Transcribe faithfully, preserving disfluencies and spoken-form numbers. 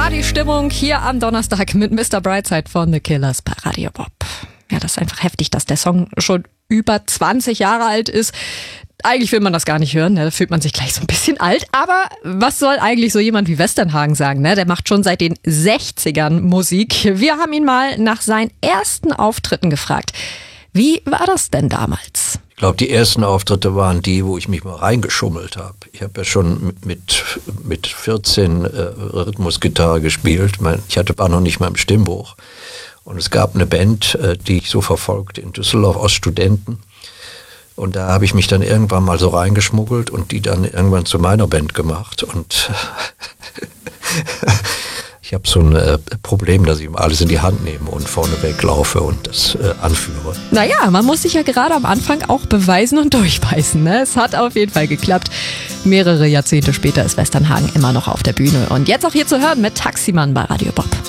Partystimmung hier am Donnerstag mit Mister Brightside von The Killers bei Radio Bob. Ja, das ist einfach heftig, dass der Song schon über zwanzig Jahre alt ist. Eigentlich will man das gar nicht hören, ne? Da fühlt man sich gleich so ein bisschen alt. Aber was soll eigentlich so jemand wie Westernhagen sagen? Ne? Der macht schon seit den sechzigern Musik. Wir haben ihn mal nach seinen ersten Auftritten gefragt. Wie war das denn damals? Ich glaube, die ersten Auftritte waren die, wo ich mich mal reingeschummelt habe. Ich habe ja schon mit, mit, mit vierzehn äh, Rhythmusgitarre gespielt. Ich hatte war noch nicht mal im Stimmbuch. Und es gab eine Band, äh, die ich so verfolgt in Düsseldorf aus Studenten. Und da habe ich mich dann irgendwann mal so reingeschmuggelt und die dann irgendwann zu meiner Band gemacht. Und ich habe so ein äh, Problem, dass ich immer alles in die Hand nehme und vorne weglaufe und das äh, anführe. Naja, man muss sich ja gerade am Anfang auch beweisen und durchbeißen. Ne? Es hat auf jeden Fall geklappt. Mehrere Jahrzehnte später ist Westernhagen immer noch auf der Bühne. Und jetzt auch hier zu hören mit Taximann bei Radio Bob.